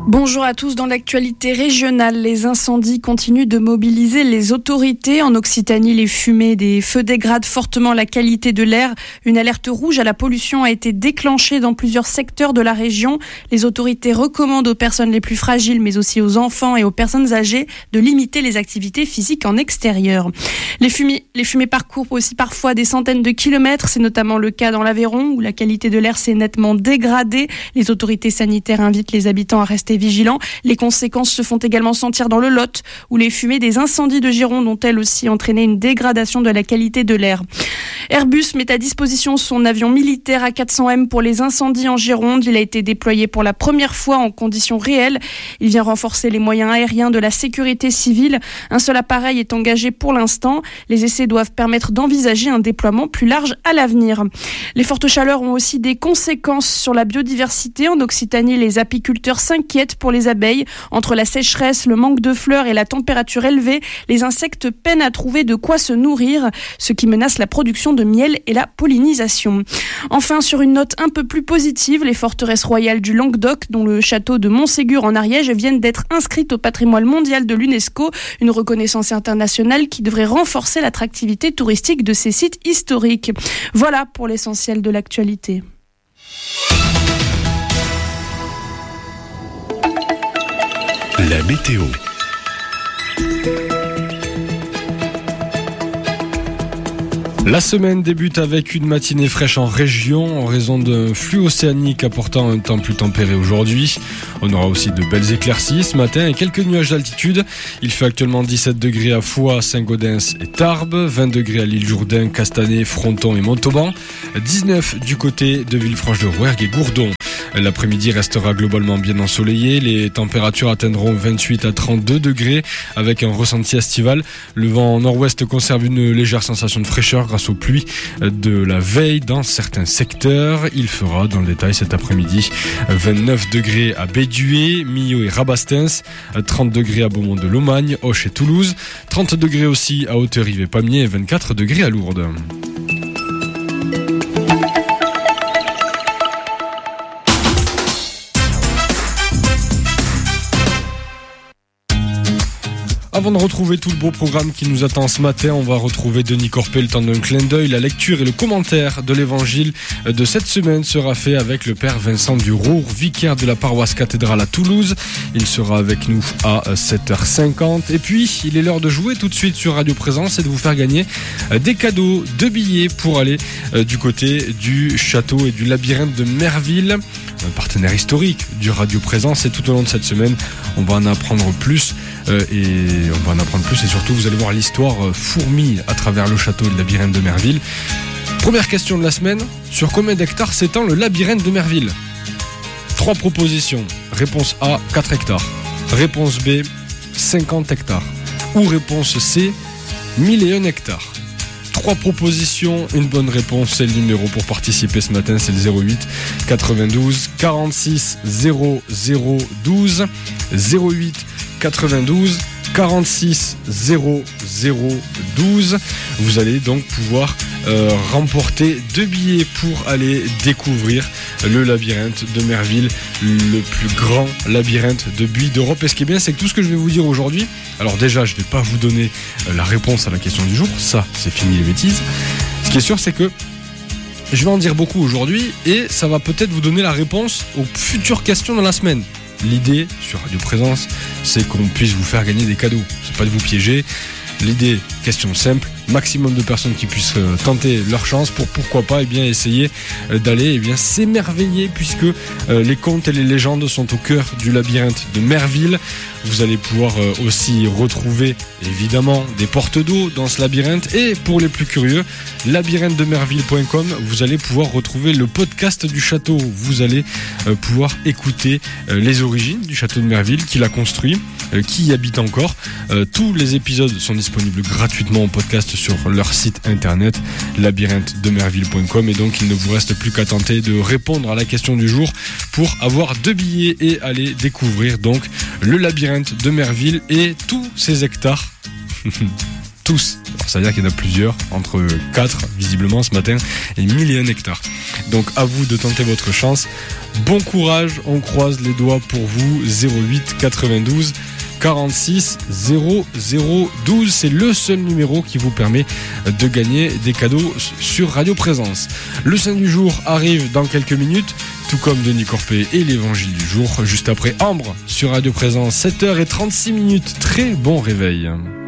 Bonjour à tous. Dans l'actualité régionale, les incendies continuent de mobiliser les autorités. En Occitanie, les fumées des feux dégradent fortement la qualité de l'air. Une alerte rouge à la pollution a été déclenchée dans plusieurs secteurs de la région. Les autorités recommandent aux personnes les plus fragiles, mais aussi aux enfants et aux personnes âgées, de limiter les activités physiques en extérieur. Les fumées parcourent aussi parfois des centaines de kilomètres. C'est notamment le cas dans l'Aveyron, où la qualité de l'air s'est nettement dégradée. Les autorités sanitaires invitent les habitants à rester vigilants. Les conséquences se font également sentir dans le Lot, où les fumées des incendies de Gironde ont elles aussi entraîné une dégradation de la qualité de l'air. Airbus met à disposition son avion militaire A400M pour les incendies en Gironde. Il a été déployé pour la première fois en conditions réelles. Il vient renforcer les moyens aériens de la sécurité civile. Un seul appareil est engagé pour l'instant. Les essais doivent permettre d'envisager un déploiement plus large à l'avenir. Les fortes chaleurs ont aussi des conséquences sur la biodiversité. En Occitanie, les apiculteurs s'inquiètent pour les abeilles. Entre la sécheresse, le manque de fleurs et la température élevée, les insectes peinent à trouver de quoi se nourrir, ce qui menace la production de miel et la pollinisation. Enfin, sur une note un peu plus positive, les forteresses royales du Languedoc, dont le château de Montségur en Ariège, viennent d'être inscrites au patrimoine mondial de l'UNESCO, une reconnaissance internationale qui devrait renforcer l'attractivité touristique de ces sites historiques. Voilà pour l'essentiel de l'actualité. La météo. La semaine débute avec une matinée fraîche en région en raison d'un flux océanique apportant un temps plus tempéré aujourd'hui. On aura aussi de belles éclaircies ce matin et quelques nuages d'altitude. Il fait actuellement 17 degrés à Foix, Saint-Gaudens et Tarbes, 20 degrés à l'île Jourdain, Castanet, Fronton et Montauban, 19 du côté de Villefranche-de-Rouergue et Gourdon. L'après-midi restera globalement bien ensoleillé. Les températures atteindront 28 à 32 degrés avec un ressenti estival. Le vent nord-ouest conserve une légère sensation de fraîcheur grâce aux pluies de la veille dans certains secteurs. Il fera dans le détail cet après-midi 29 degrés à Bédué, Millau et Rabastens, 30 degrés à Beaumont-de-Lomagne, Auch et Toulouse, 30 degrés aussi à Haute-Rive et Pamiers et 24 degrés à Lourdes. Avant de retrouver tout le beau programme qui nous attend ce matin, on va retrouver Denis Corpet, le temps d'un clin d'œil. La lecture et le commentaire de l'évangile de cette semaine sera fait avec le père Vincent Durour, vicaire de la paroisse cathédrale à Toulouse. Il sera avec nous à 7h50. Et puis, il est l'heure de jouer tout de suite sur Radio Présence et de vous faire gagner des cadeaux, 2 billets pour aller du côté du château et du labyrinthe de Merville, un partenaire historique du Radio Présence. Et tout au long de cette semaine, on va en apprendre plus et surtout vous allez voir l'histoire fourmille à travers le château et le labyrinthe de Merville. Première question de la semaine, sur combien d'hectares s'étend le labyrinthe de Merville ? 3 propositions. Réponse A, 4 hectares. Réponse B, 50 hectares. Ou réponse C, 1001 hectares. 3 propositions, une bonne réponse, c'est le numéro pour participer ce matin, c'est le 08 92 46 00 12 08 92 46 00 12. Vous allez donc pouvoir remporter 2 billets pour aller découvrir le labyrinthe de Merville, le plus grand labyrinthe de buis d'Europe. Et ce qui est bien, c'est que tout ce que je vais vous dire aujourd'hui, alors déjà, je ne vais pas vous donner la réponse à la question du jour, ça, c'est fini les bêtises. Ce qui est sûr, c'est que je vais en dire beaucoup aujourd'hui et ça va peut-être vous donner la réponse aux futures questions dans la semaine. L'idée sur Radio Présence, c'est qu'on puisse vous faire gagner des cadeaux. C'est pas de vous piéger. L'idée, question simple, maximum de personnes qui puissent tenter leur chance pour pourquoi pas essayer d'aller s'émerveiller puisque les contes et les légendes sont au cœur du labyrinthe de Merville. Vous allez pouvoir aussi retrouver évidemment des portes d'eau dans ce labyrinthe et pour les plus curieux, labyrinthe-de-merville.com, vous allez pouvoir retrouver le podcast du château. Vous allez pouvoir écouter les origines du château de Merville, qui l'a construit, qui y habite encore. Tous les épisodes sont disponibles gratuitement en podcast sur leur site internet labyrinthe-de-merville.com et donc il ne vous reste plus qu'à tenter de répondre à la question du jour pour avoir 2 billets et aller découvrir donc le labyrinthe de Merville et tous ses hectares tous hectares. C'est-à-dire qu'il y en a plusieurs, entre 4 visiblement ce matin, et 1001 hectares. Donc à vous de tenter votre chance. Bon courage, on croise les doigts pour vous. 08 92 46 00 12, c'est le seul numéro qui vous permet de gagner des cadeaux sur Radio Présence. Le Saint du jour arrive dans quelques minutes, tout comme Denis Corpé et l'Évangile du jour, juste après Ambre sur Radio Présence, 7h36. Très bon réveil.